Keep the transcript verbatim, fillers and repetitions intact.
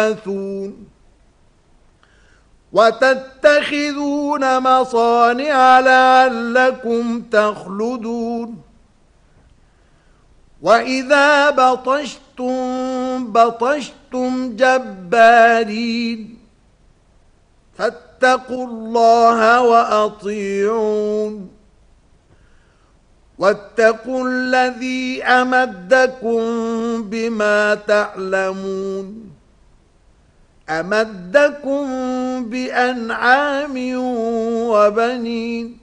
وتتخذون مصانع لعلكم تخلدون وإذا بطشتم بطشتم جبارين فاتقوا الله وأطيعون واتقوا الذي أمدكم بما تعلمون أمدكم بأنعام وبنين